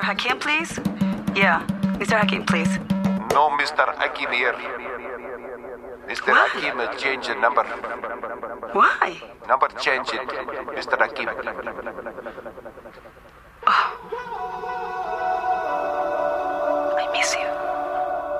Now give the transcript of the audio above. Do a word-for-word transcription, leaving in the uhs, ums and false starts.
Hakim, please? Yeah, Mister Hakim, please. No, Mister Hakim here. Mister Why? Hakim has changed the number. Why? Number change it, Mister Hakim.